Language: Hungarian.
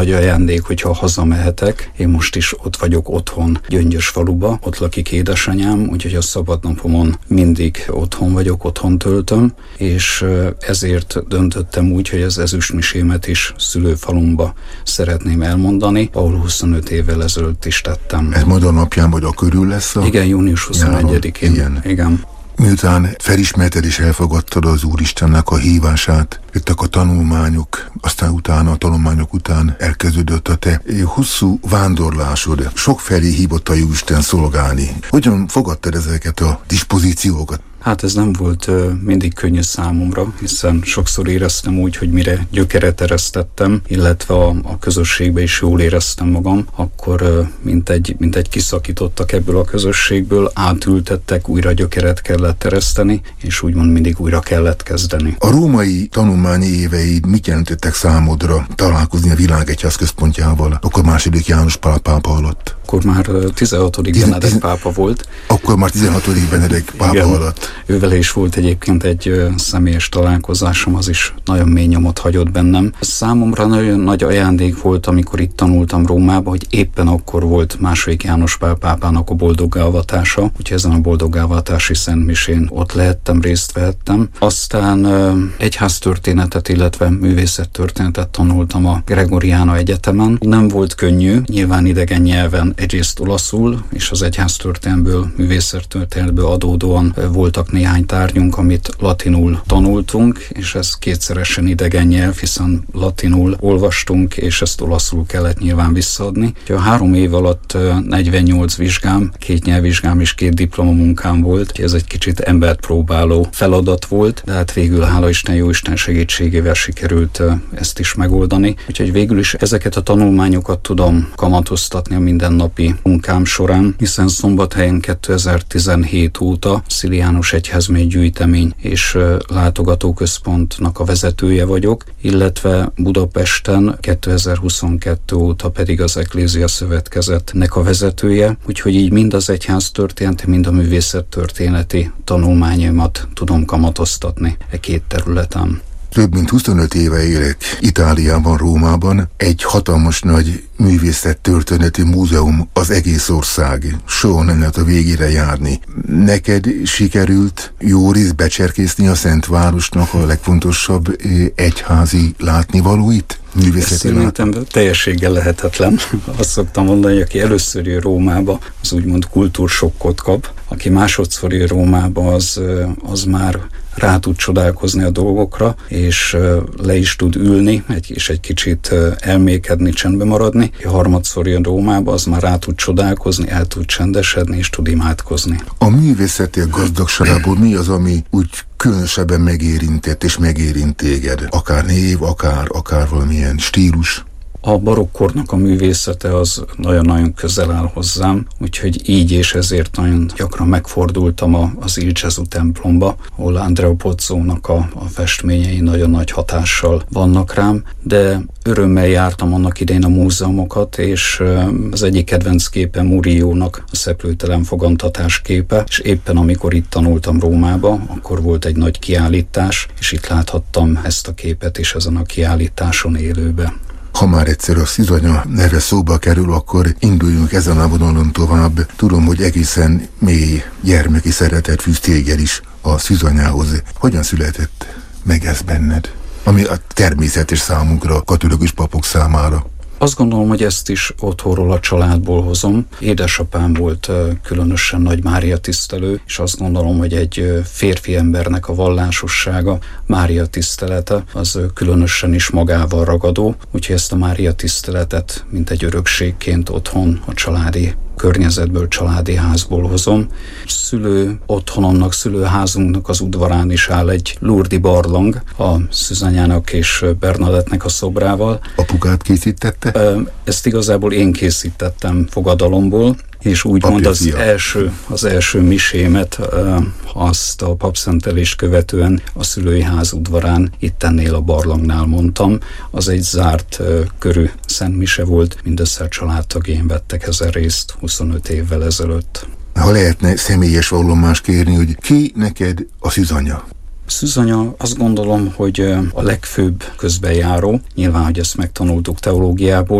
Nagy ajándék, hogyha hazamehetek. Én most is ott vagyok otthon, Gyöngyös faluba, ott lakik édesanyám, úgyhogy a szabadnapomon mindig otthon vagyok, otthon töltöm, és ezért döntöttem úgy, hogy az ezüstmisémet is szülőfalumba szeretném elmondani, ahol 25 évvel ezelőtt is tettem. Ez majd a napján vagy a körül lesz? Igen, június 21-én. Igen. Miután felismerted és elfogadtad az Úristennek a hívását, jöttek a tanulmányok, aztán utána a tanulmányok után elkezdődött a te hosszú vándorlásod. Sokfelé hívott a Jóisten szolgálni. Hogyan fogadtad ezeket a dispozíciókat? Hát ez nem volt mindig könnyű számomra, hiszen sokszor éreztem úgy, hogy mire gyökeret eresztettem, illetve a közösségbe is jól éreztem magam, akkor mint egy kiszakítottak ebből a közösségből, átültettek, újra gyökeret kellett ereszteni, és úgymond mindig újra kellett kezdeni. A római tanulmányi éveid mit jelentettek számodra találkozni a Világegyház központjával, akkor második János Pál pápa alatt? Akkor már 16. Benedek pápa volt. Akkor már 16. Benedek pápa igen, alatt. Ővele is volt egyébként egy személyes találkozásom, az is nagyon mély nyomot hagyott bennem. Számomra nagyon nagy ajándék volt, amikor itt tanultam Rómába, hogy éppen akkor volt második János Pál pápának a boldoggálvatása, úgyhogy ezen a boldoggálvatási szentmisén ott lehettem, részt vehettem. Aztán egyháztörténetet, illetve művészettörténetet tanultam a Gregoriana Egyetemen. Nem volt könnyű, nyilván idegen nyelven, egyrészt olaszul, és az egyháztörténetből, művészettörténetből adódóan voltak néhány tárgyunk, amit latinul tanultunk, és ez kétszeresen idegen nyelv, hiszen latinul olvastunk, és ezt olaszul kellett nyilván visszaadni. A 3 év alatt 48 vizsgám, 2 nyelvvizsgám és 2 diplomamunkám volt. Ez egy kicsit embert próbáló feladat volt, de hát végül hála Isten, Jóisten segítségével sikerült ezt is megoldani. Úgyhogy végül is ezeket a tanulmányokat tudom kamatoztatni a mindennapi munkám során, hiszen Szombathelyen 2017 óta Sziliánus Egyházmény gyűjtemény és látogatóközpontnak a vezetője vagyok, illetve Budapesten 2022 óta pedig az Eklézia Szövetkezetnek a vezetője, úgyhogy így mind az egyháztörténeti, mind a művészettörténeti tanulmányaimat tudom kamatoztatni e 2 területen. Több mint 25 éve élek Itáliában, Rómában. Egy hatalmas nagy művészettörténeti múzeum, az egész ország. Soha nem lehet a végére járni. Neked sikerült jó részt becserkészni a Szentvárosnak a legfontosabb egyházi látnivalóit? Szerintem teljességgel lehetetlen. Azt szoktam mondani, hogy aki először jön Rómába, az úgymond kultúrsokkot kap. Aki másodszor jön Rómába, az már rá tud csodálkozni a dolgokra, és le is tud ülni, és egy kicsit elmékedni, csendbe maradni. A harmadszor jön Rómába, az már rá tud csodálkozni, el tud csendesedni, és tud imádkozni. A művészeti gazdagságából mi az, ami úgy különösebben megérintett és megérint téged? Akár név, akár valamilyen stílus? A barokkornak a művészete az nagyon-nagyon közel áll hozzám, úgyhogy így és ezért nagyon gyakran megfordultam az Il Gesù templomba, ahol Andrea Pozzónak a festményei nagyon nagy hatással vannak rám, de örömmel jártam annak idején a múzeumokat, és az egyik kedvenc képe Murillonak a Szeplőtelen fogantatás képe, és éppen amikor itt tanultam Rómába, akkor volt egy nagy kiállítás, és itt láthattam ezt a képet is ezen a kiállításon élőbe. Ha már egyszer a Szűzanya neve szóba kerül, akkor induljunk ezen a vonalon tovább. Tudom, hogy egészen mély gyermeki szeretet fűz téged is a Szűzanyához. Hogyan született meg ez benned? Ami a természetes számunkra, katolikus papok számára. Azt gondolom, hogy ezt is otthonról, a családból hozom. Édesapám volt különösen nagy Mária tisztelő, és azt gondolom, hogy egy férfi embernek a vallásossága, Mária tisztelete, az különösen is magával ragadó, úgyhogy ezt a Mária tiszteletet, mint egy örökségként otthon, a családi környezetből, családi házból hozom. Szülő otthonomnak, szülőházunknak az udvarán is áll egy Lourdes barlang a Szűzanyának és Bernadettnek a szobrával. Apukát készítette? Ezt igazából én készítettem fogadalomból, és úgymond az első misémet, azt a papszentelést követően a szülői ház udvarán, itt ennél a barlangnál mondtam. Az egy zárt körű szentmise volt, mindössze a családtagjaim vettek ezen részt 25 évvel ezelőtt. Ha lehetne személyes vallomást kérni, hogy ki neked a Szűzanya? Szűzanya azt gondolom, hogy a legfőbb közbenjáró, nyilván, hogy ezt megtanultuk teológiából,